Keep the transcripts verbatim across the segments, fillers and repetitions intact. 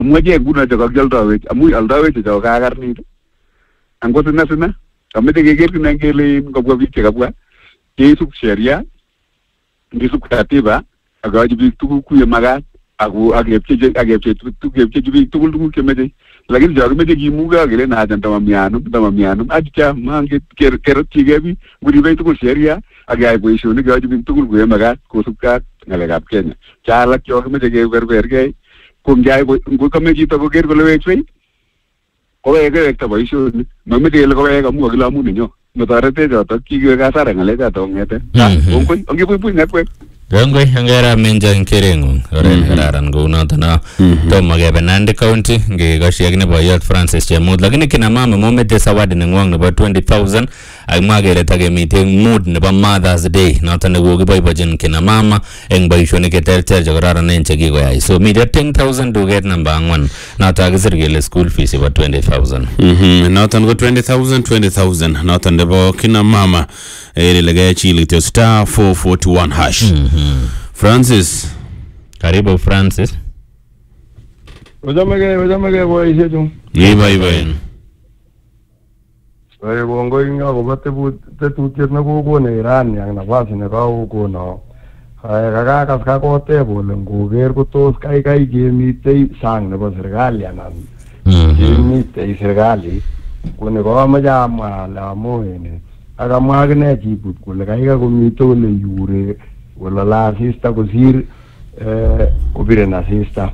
mwaje nguna cha kakyaldawech amu aldawech cha kakarnit angot sina sina kamete keker kina ngele ngobwa biik chekabwa keisub sheria ngisub katiba akaji biik tuguk kuye makat aku akepcheje akepche tukepcheje biik tugul tuguk chemeche lakini jaru meche kimuga kele na haja ndamamiano ndamamiano acha mange ker kerotchige biik nguribe tugul sheria akayai boisionik akaji biik tugul kuye makat kosubkat ngalekab Kenya chalak yo meche keberbergei ko ngyai ngo kame chito koker kole wechwei koweke wekta boisionik mameche kele koweke amu kakile amu nenyo motorete choto kikiwe kasara ngalechoto kongete kongoi ongebuibui network Rongoi angera menja nkerengung oren kararan kou noto no tomo kebe Nandi County ngekoshi ak nebo Yot Francis Chemut lakini kina mama momete zawadi nengwong nebo twenty thousand ak mwa kele takemite mood nebo Mother's Day noto nekokiboibochin kina mama eng boisionik cheterter chekororonen chekikoyai so mite ten thousand duket namba angwan noto akisir kele school fees nebo twenty thousand noton ko twenty thousand twenty thousand noton nebo kina mama elelege chili to star four forty-one hash. Mm-hmm. Francis. Karibu Francis. Ujamege, ujamege boishe tu. Iba iba yin. Wale bongo inga kubate tetutiet na kukone Iran yang nafasi ne kao kuno. Kaya kaka kaska kote bole nguger kutos kai kai gemite sang nebo serikali anan. Gemite serikali kune kwa majama la moene. Akamwa akine chibut kole kaika komite ole yure wala la asista kosir eh kopire na asista.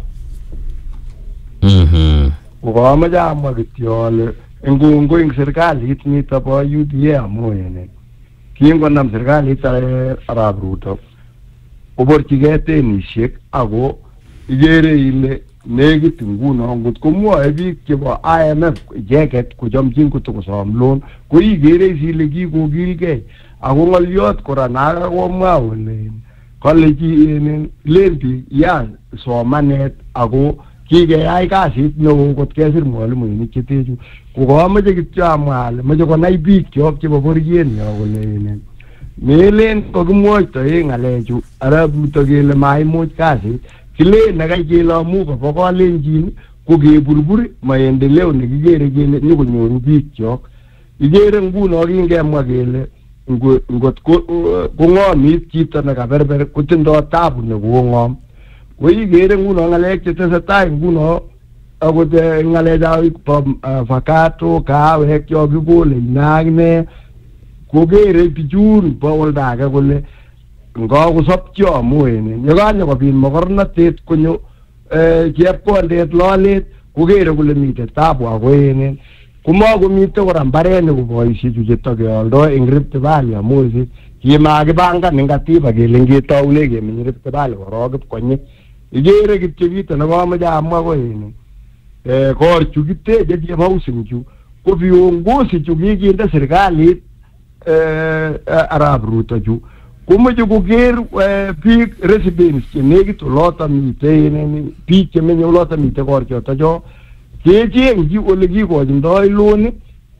Mhm. Ukaamache amwa kityo ale engongo ing serikalit nito bo U D A amu ene kingonam serikalit Arap Ruto koborchigei tenisiek ako igere ile negit nguno ngot komwoe biik chebo I M F icheket kochomchin kotokosom loan ko igere ile kikokilgei ako ng'olyot kora nakakomwa ole kole len biik ya somanet ako kikeyai kasit neo kot kesir mwalimuinik chetechu kokamoche kityo amwa ale moche konai biik chok chebo bororiet nyo kole melen kokimwoitoe ng'alechu Arap Ruto kele maimuch kasit kilen nakai kele amu kobo kalenjin ko keburbur maendeleo nekikere kele nyokonyoru biik chok igere nguno kingemwa kele ngot kong'omit chito nekaberber kotindoi tabu nekong'om ko igere nguno ng'alek chetesetai nguno akot ng'alechab avocado kawek cho kikole inakne kokere bichun bo olda age kole ngakosopcho amu ene yekanyo kobit mokornotet konyo chepkondet lolet kokere kole mitei tabu ako ene komakomite kora mbarenik koboisie chu chetokeoldoi eng Rift Valley amu kimakipangan eng katiba kele ngetoune kemenye Rift Valley korok ipkonyi igere kityo kito nekomoche amwa ko ene eh korchu kiteche chebo housing chu ko viongozi chu kikinde serikalit eh Arap Ruto chu komoche koker biik residents chenekit oloto mitei biik chemenye oloto mitei korchoto cho kechengchi ole kikochindoi loan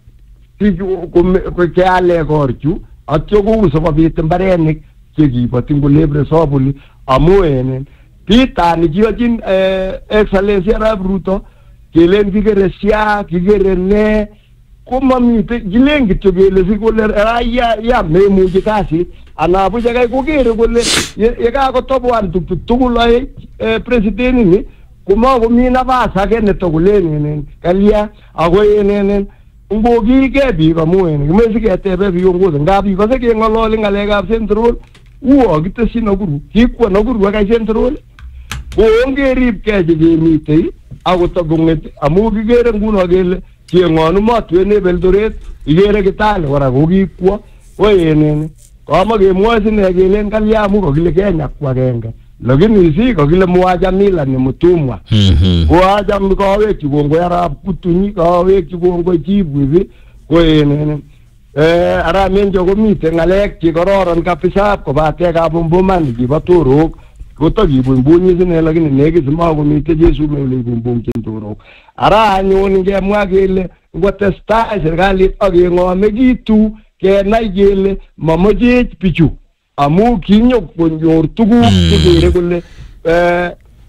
keale korchu atyo kouso kobit mbarenik chekiboti ngolep resobuli amu ene pitani kiyochin excellency Arap Ruto kelen kikere sia kikere ne komamite kilen kityo kele sikole raya ya memuchi kasit anabuja kai kokere kole yekakotobwan tuktuk tugul ae president ni komakomi nafas age netokulen kalia ako enen ngokilgei biik amu ene kimeche ketebe viongozi ngap ikose keng'ololi ng'alekab Central uo kitesyin Nakuru kikwo Nakuru ak Central koongeribgei chekemitei akotokong'et amu kikere nguno kele cheng'onu matwet nebo Eldoret igere Kitale kora kokikwo ko enen kamakemwoe sine kelen kalya amu kakile Kenya kwa agenge lakini si kakile Mwaja Mila ni mtumwa koacha kawekchi kongoi Arap Kutunyi kawekchi kongoi Chibwizi ko enen eh ara menjo komite ng'alek chekororon kabisa kobate kabumbuman kibo torok kotakibunbunyi sine lakini nekit makomite Jesu mele ibumbungchin torok ara anyun ngemwa kele ngotestai serikalit akeng'omekitu kenai kele mamochech bichu amu kinyo konyor tuguk chekere kole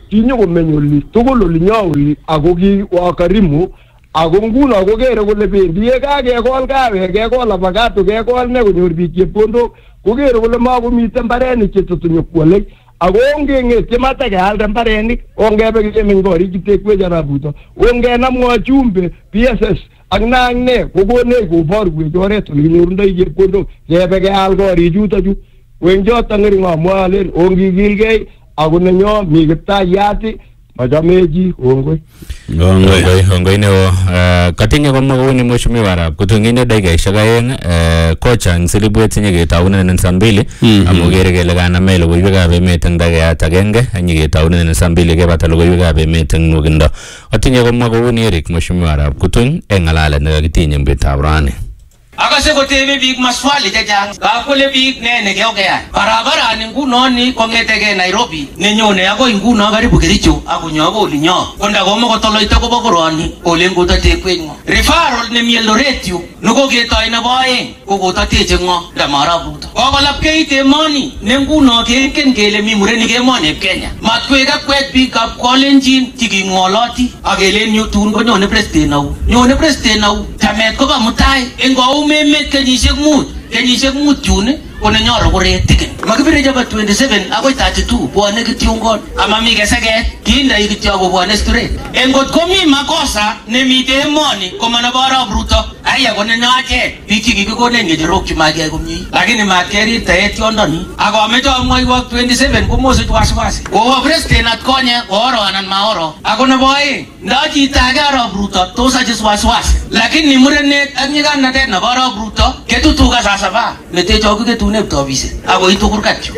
kinyo komeny oli tugul oli nyo oli ako ki wakarimu ako nguno kokere kole bendi ye kakekol kawek kekol avocado kekol ne konyor biik chepkondok kokere kole makomiten mbarenik chetutunyokwole ako ongenget chemata kealda mbarenik ongebe kemeny korik kitekwech Arap Ruto ongenam wachumbe P S S ak nang ne kokonech koborwech oret olenyorundoi chepkondok kebe keal korichuto chu wenjoto ngering amwalen ongikilgei ako nenyo mi Kiptayat machameji kongoi Ongoi, ongoi neo. Katinye komwa kouni Mheshimiwa Arap kutungine dakikaishek aeng kochang silibwet nyeketaunen saa mbili amu kere kele kaname logoiwekab emet eng dakikayat agenge nyeketaunen saa mbili kebata logoiwekab emet eng nwokindo. Katinye komwa kouni Eric Mheshimiwa Arap kutuny eng ngalalet nekakitinye betutab rani. Akase kotebe biik maswali chechang kakole biik ne nekeokea barabarani nguno ni kongetege Nairobi nenyone akoi nguno karibu Kericho akonyo akoi olinyo konda komo kotoloita kobo koroni ole ngotate kwenyo referral ne Eldoret yu nokoketoi nebo aeng kokotateche ngo ndamara buto kokolapkeit emoni ne nguno kengen kele mi murenik emoni eb Kenya matkwek akwek biikab Kalenjin chikingoloti akelen yutun konyone president au nyone president au tamet koba mutai engo memet kenyisiek mut kenyisiek mut yun kone nyoro koretiken makibire jaba twenty-seven akoi thirty-two bwane kityongon ama mi keseket kinda ikityo kobwane straight engot komi makosa nemite emoni komana Arap Ruto aya kone nyache biki kikikone ngejerok chimage komnyi lakini makeri taet yondoni ako ameto amwaiwak twenty-seven komose twaswasi kowa president atkonye oro anan maoro ako nebo aeng ndaji tage Arap Ruto tosa jiswaswasi lakini murenet ak nyiganatet nebo Arap Ruto ketutuka sasa ba metecho ketune tobise ako itukurkat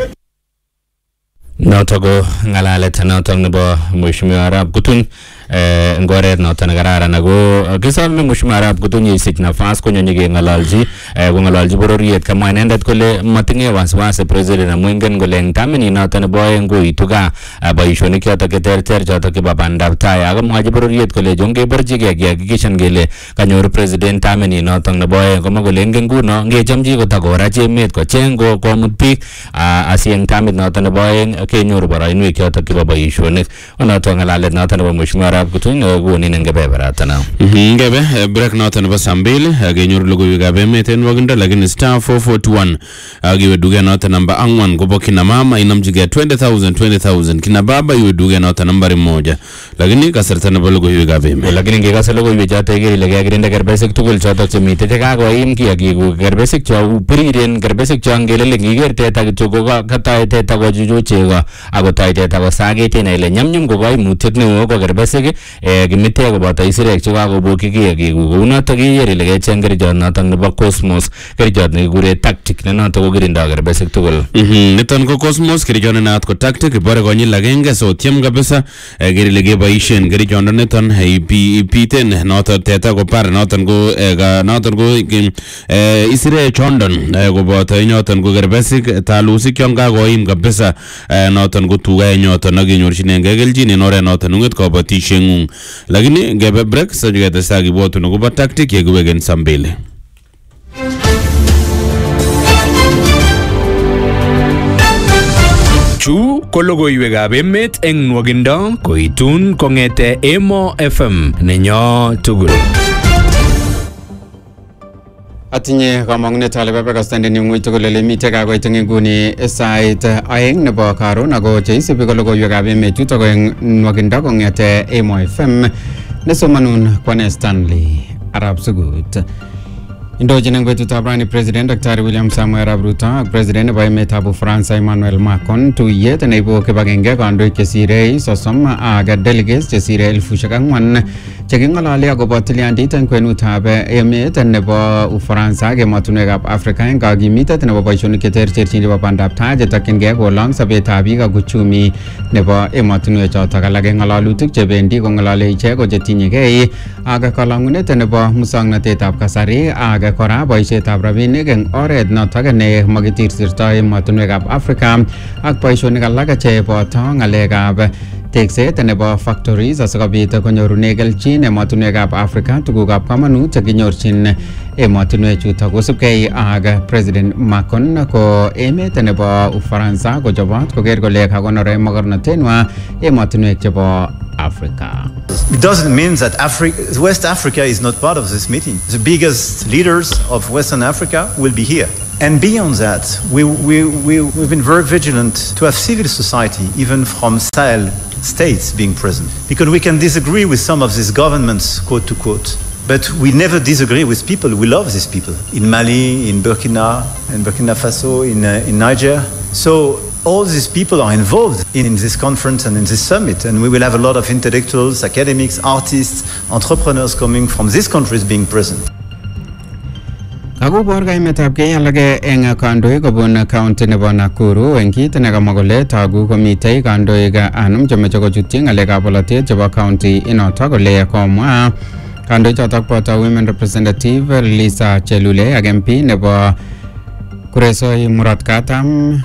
noto ko ngalalet noto nebo Mheshimiwa Arap kutuny ngoret noto nekararan ako kisome Mheshimiwa Arap kutuny isich nafas konyonyi kengalalji kongalalji bororiet kamwa inendet kole matinye wasiwasi president amu ingen kole eng tamini noto nebo aeng koitu gaa boisionik choto cheterter choto chebo bandab tai akomwachi bororiet kole jongeborchigei kihakikishan kele kanyor president tamini noto nebo aeng komwa kole ingen nguno ngechomchi kotakorach emet kocheng komut biik asi eng tamit noto nebo aeng kenyoru boroinwek choto chebo boisionik onoto ngalalet noto nebo Mheshimiwa Arap kutuny konin eng kebeberata nao ngebe break noto nebo saa mbili kenyoru logoiwekab emet en nwokindo lakini star four forty-one akiwe duket noto namba angwan kobo kina mama inamchigei twenty thousand twenty thousand kina baba iwe duket noto nambari moja lakini kasarta nebo logoiwekab emet lakini ngikase logoiwek choto ikere ile kekirinde kerbesik tugul choto chemite chekakoim kiyakik kerbesik cho biriren kerbesik cho ngelele ngiker teta kityo kokatoi teta kochuchu chego akotoi teta kosakit ine ile nyamnyum ko koimutiet neo ko kerbesik kimite koboto isirek chekakobokyi kiyakik kounoto kiker ile kecheng kerichot noto nebo Cosmos kerichot nekikure Tactic ne noto kokirindoi kerbesik tugul niton ko Cosmos kerichot ne naat ko Tactic ibore konyil agenge so tiem kabisa ker ile keboisien kerichot niton ipiten noto teta kopar noton ko noton ko isirek chondon koboto nyoton ko kerbesik talusik yon kakoim kabisa noton ko tuga nyoton akinyorchinengei kelchin en oret noton unget kobotishengung lakini ngebe break so jiketesa kibwotu nokobo Tactic yekiweken saa mbili. Chu ko logoiwekab emet eng nwokindo koitun kongete Emo F M nenyo tugul. Atinye kamang'unet ale bebekastande ni ng'ui tugul ole mitei kakoit eng nguni sait aeng nebo karon ako cheisubi ko logoiwekab emet chutok eng nwokindo kongete Emo F M nesomanun Kwane Stanley Arap Sugut. Indochin eng betutab rani President Daktari William Samoei Arap Ruto ak President nebo emetab Ufaransa Emmanuel Macron tuyet neibu kibagenge kandoik chesirei sosom ak delegates chesirei elfusiek ang'wan cheking'ololi akobo tilyandit eng kwenutab emet nebo Ufaransa ak emotunwekab Afrika eng kakimitet nebo boisionik cheterterchin chebo bandab tai chetokyingei kolong sobetab biik ak uchumi nebo emotunwek chotok alak eng ng'alalutik chebendi kong'olole ichek ko chetinyegei ak kalang'unet nebo musoknotetab kasari ak kora boisietab rabinik eng oret notok ne makitirsirtoi emotunwekab Afrika ak boisionik alak cheboto ng'alekab tekset nebo factories asikobit konyorune kelchin emotinwekab Africa tugukab kamanut chekinyorchin emotinwek chutok kosubkei ak President Macron ko emet nebo Ufaransa kochobot koker kole kakonore mogornotenwa emotinwek chebo Africa. It doesn't mean that Afri- West Africa is not part of this meeting. The biggest leaders of Western Africa will be here. And beyond that, we, we, we, we've been very vigilant to have civil society, even from Sahel states, being present. Because we can disagree with some of these governments, quote to quote, but we never disagree with people. We love these people. In Mali, in Burkina, in Burkina Faso, in, uh, in Niger. So all these people are involved in, in this conference and in this summit. And we will have a lot of intellectuals, academics, artists, entrepreneurs coming from these countries being present. Kakobor kaimetab kei alage eng kandoik kobun county nebo Nakuru eng kit nekamwa kole togu komitei kandoik anom chemeche kochutyi ng'alekab bolotet chebo county inoto kole komwa kandoik chotok boto women representative Lisa Chelule ak M P nebo Kuresoi Murot Katam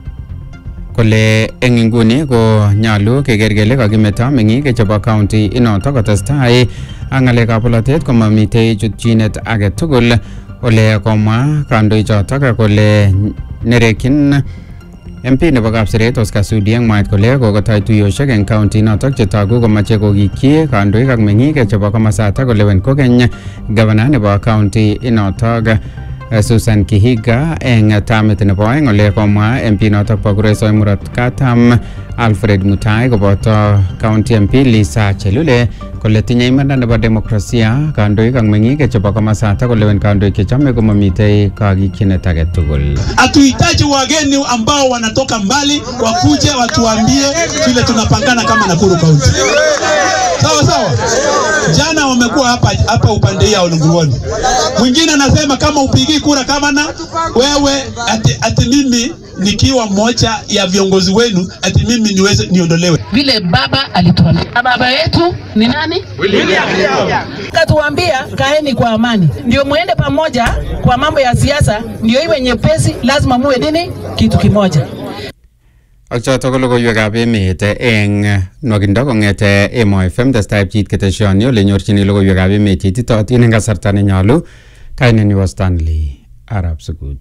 kole eng inguni ko nyalu keker kele kakimeto meng'ik chebo county inoto kotestai ak ng'alekab bolotet komamitei chutchinet age tugul. Ole komwa kandoik chotok kole nerekyin M P nebo Kapseret Oscar Sudi eng mwaet kole kokotoi tuiyosiek eng county notok chetogu komache kokikyi kandoik ak meng'ik chebo komasatak kolewen kokeny gavana nebo county inotok Susan Kihiga eng tamit nebo aeng. Ole komwa M P notok bo Kuresoi Murot Katam Alfred Mutai koboto county M P Lisa Chelule kole tinye imanda nebo demokrasia kandoik ak meng'ik chebo komasatak kolewen kandoik chechome komamitei kakikyinet age tugul. Hatuhitaji wageni ambao wanatoka mbali wakuje watuambie vile tunapangana kama Nakuru County. Sawa sawa. Jana wamekuwa hapa hapa upande ya Olunguoni. Mwingine anasema kama upigi kura kama na wewe ati, ati mimi nikiwa mmoja ya viongozi wenu ati mimi niweze niondolewe. Vile baba alituambia. Baba yetu ni nani? William. Katuambia kaeni kwa amani. Ndio muende pamoja kwa mambo ya siasa, ndio iwe nyepesi, lazima muwe nini? Kitu kimoja. Ak chotok ko logoiwekab emet eng nwakindo kong'ete Emo F M testai pchit keteshoni ole nyorchini logoiwekab emet cheititootin eng kasarta nenyolu. Kainenyu Stanley Arab Sukut.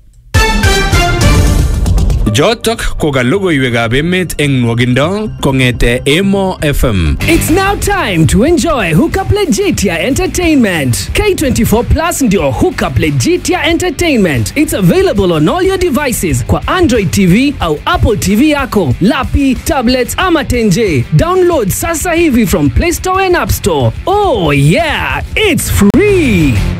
Jotok ko ka logoiwekab emet eng nwakindo kong'ete Emo F M. It's now time to enjoy Hookup Legitia Entertainment. K twenty-four Plus ndio Hookup Legitia Entertainment. It's available on all your devices kwa Android T V au Apple T V yako, lapi, tablets ama tenje. Download sasa hivi from Play Store and App Store. Oh yeah, it's free.